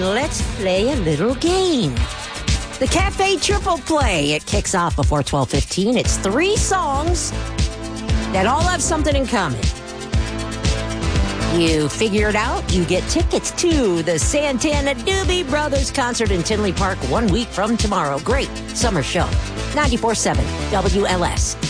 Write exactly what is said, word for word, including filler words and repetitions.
let's play a little game. The Cafe Triple Play. It kicks off before twelve fifteen. It's three songs that all have something in common. You figure it out, you get tickets to the Santana Doobie Brothers concert in Tinley Park one week from tomorrow. Great summer show. ninety-four point seven W L S.